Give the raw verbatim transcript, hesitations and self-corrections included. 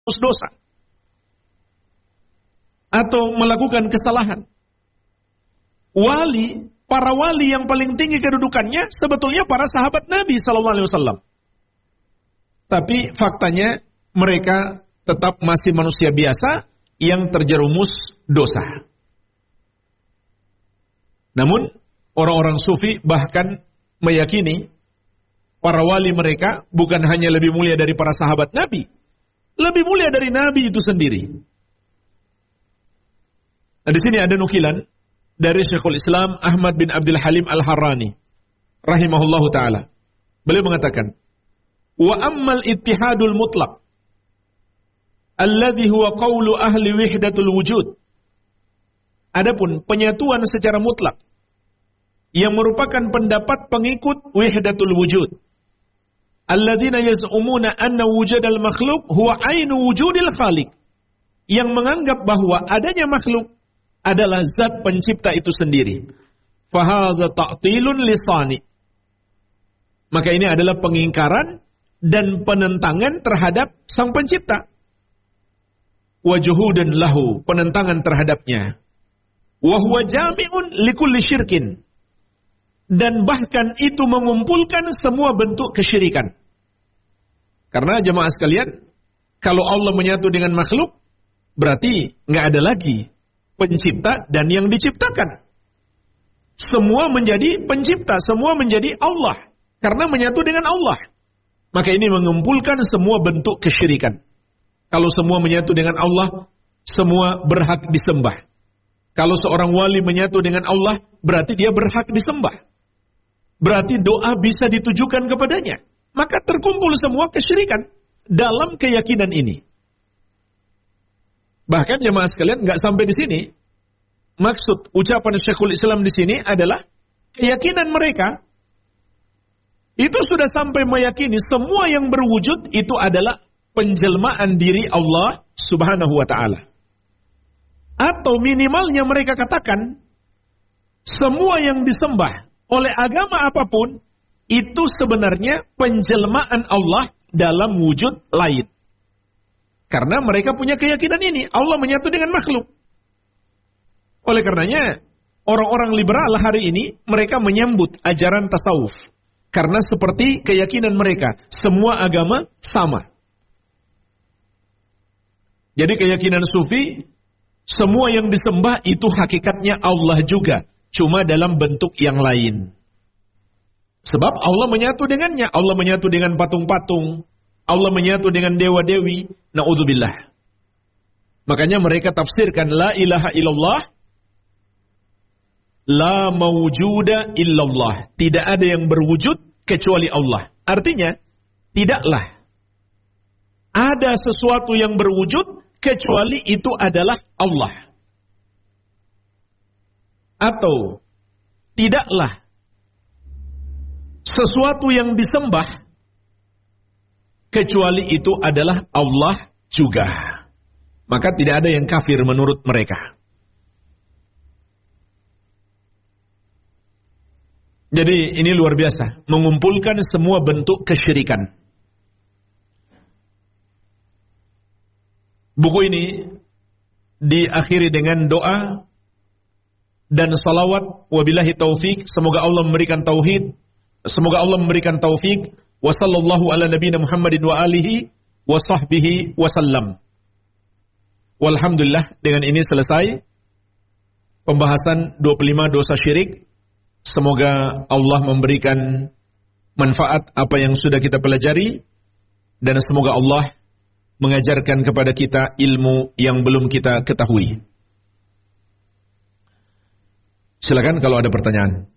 dosa atau melakukan kesalahan. Wali, para wali yang paling tinggi kedudukannya sebetulnya para sahabat Nabi sallallahu alaihi wasallam. Tapi faktanya mereka tetap masih manusia biasa yang terjerumus dosa. Namun orang-orang sufi bahkan meyakini para wali mereka bukan hanya lebih mulia dari para sahabat Nabi, lebih mulia dari Nabi itu sendiri. Nah, di sini ada nukilan dari Syekhul Islam Ahmad bin Abdul Halim Al-Harrani rahimahullahu taala. Beliau mengatakan, "Wa ammal ittihadul mutlaq alladhi huwa qawlu ahli wahdatul wujud." Adapun penyatuan secara mutlak yang merupakan pendapat pengikut wahdatul wujud. Alladzina yaz'umuna anna wujudal makhluk huwa ainu wujudil khaliq. Yang menganggap bahwa adanya makhluk adalah zat pencipta itu sendiri. Fahadha ta'tilun lisani. Maka ini adalah pengingkaran dan penentangan terhadap sang pencipta. Wajuhudun lahu, penentangan terhadapnya. Wahuwa jami'un likulli syirkin. Dan bahkan itu mengumpulkan semua bentuk kesyirikan. Karena jemaah sekalian, kalau Allah menyatu dengan makhluk, berarti nggak ada lagi pencipta dan yang diciptakan. Semua menjadi pencipta, semua menjadi Allah. Karena menyatu dengan Allah. Maka ini mengumpulkan semua bentuk kesyirikan. Kalau semua menyatu dengan Allah, semua berhak disembah. Kalau seorang wali menyatu dengan Allah, berarti dia berhak disembah. Berarti doa bisa ditujukan kepadanya. Maka terkumpul semua kesyirikan dalam keyakinan ini. Bahkan jemaah sekalian nggak sampai di sini. Maksud ucapan Syekhul Islam di sini adalah keyakinan mereka itu sudah sampai meyakini semua yang berwujud itu adalah penjelmaan diri Allah Subhanahu wa taala. Atau minimalnya mereka katakan semua yang disembah oleh agama apapun itu sebenarnya penjelmaan Allah dalam wujud lain. Karena mereka punya keyakinan ini, Allah menyatu dengan makhluk. Oleh karenanya, orang-orang liberal hari ini, mereka menyambut ajaran tasawuf. Karena seperti keyakinan mereka, semua agama sama. Jadi keyakinan sufi, semua yang disembah itu hakikatnya Allah juga. Cuma dalam bentuk yang lain. Sebab Allah menyatu dengannya, Allah menyatu dengan patung-patung, Allah menyatu dengan dewa-dewi, na'udzubillah. Makanya mereka tafsirkan la ilaha illallah, la mawjuda illallah. Tidak ada yang berwujud kecuali Allah. Artinya, tidaklah ada sesuatu yang berwujud kecuali itu adalah Allah. Atau, tidaklah sesuatu yang disembah kecuali itu adalah Allah juga. Maka tidak ada yang kafir menurut mereka. Jadi ini luar biasa, mengumpulkan semua bentuk kesyirikan. Buku ini diakhiri dengan doa dan salawat, wabillahi taufik, semoga Allah memberikan tauhid, semoga Allah memberikan taufik. Wa sallallahu ala nabiyina Muhammadin wa alihi wa sahbihi wa sallam. Walhamdulillah, dengan ini selesai pembahasan dua puluh lima dosa syirik. Semoga Allah memberikan manfaat apa yang sudah kita pelajari, dan semoga Allah mengajarkan kepada kita ilmu yang belum kita ketahui. Silakan kalau ada pertanyaan.